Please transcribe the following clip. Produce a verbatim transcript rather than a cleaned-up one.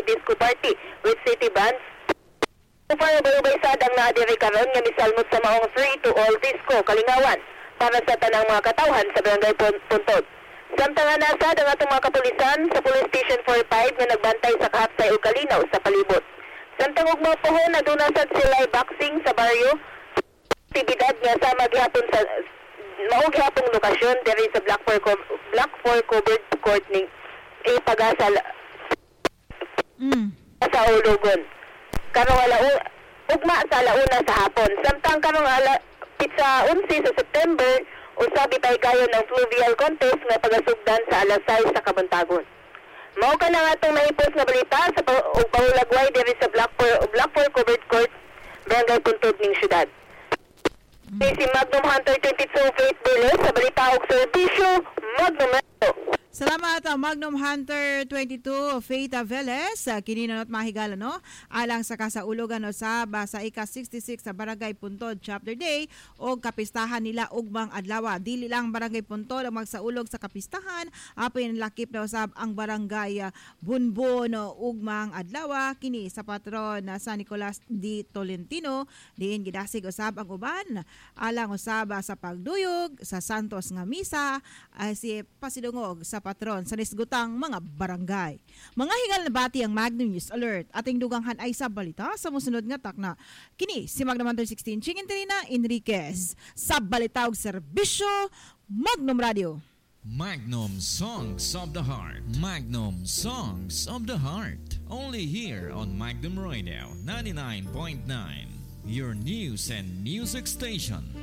disco party with city bands. Para bayubay-sad ang naadiri karon nga misalmot sa maong free to all disco kalingawan para sa tanang mga katawhan sa Barangay Puntod. Samtang nasad ang atong mga kapulisan sa Police Station four five nga nagbantay sa kahapsay o kalinaw sa palibot. Samtang ug mga pohon na dunasad sila boxing sa baryo, aktibidad nga sa maghapon sa maong hapong lokasyon diri sa Block four, Block four covered court ning ipagasal Mm. sa Ulugon. Karong ala ugma sa alauna sa hapon. Samtang karong ala pitsa eleven sa September, usabi tay kayo ng fluvial contest nga pagasugdan sa alas sais sa Kabuntagon. Mao ka na nga itong naipos nga balita sa pa- ug paulagway diri sa Block four, Block four covered court, Barangay Puntod ning syudad. Mm. Si Magnum Hunter twenty-two Faith Beles sa balita og serbisyo Magnum Hunter. Salamat uh, Magnum Hunter twenty-two Faith Veles uh, kininanot mahigala no alang sa kasaulogan no sa basa ika sixty-six sa Barangay Puntod Chapter Day o kapistahan nila ugmang adlaw. Dili lang Barangay Puntod ang magsaulog sa kapistahan, apin lakip na usab ang Barangay uh, Bunbon no, ugmang adlaw kini sa patron uh, San Nicolas di Tolentino diin gidasig usab ang uban alang usab uh, sa pagduyog sa Santos nga misa uh, si pasidungog sa patron sa nisgutang mga barangay. Mga hingal na bati ang Magnum News Alert. Ating duganghan ay sa balita sa musunod nga takna. Kini si Magnum Hunter sixteen Chingin Terina Enriquez sa Balitaog Serbisyo Magnum Radio. Magnum Songs of the Heart. Magnum Songs of the Heart. Only here on Magnum Radio ninety-nine point nine. Your news and music station.